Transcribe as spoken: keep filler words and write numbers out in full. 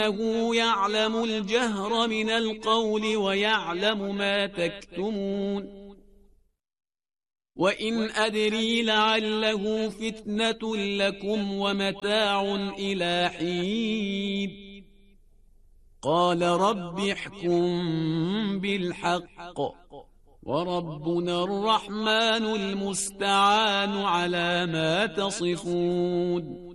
إنه يعلم الجهر من القول ويعلم ما تكتمون وإن أدري لعله فتنة لكم ومتاع إلى حين قال رب احكم بالحق وربنا الرحمن المستعان على ما تصفون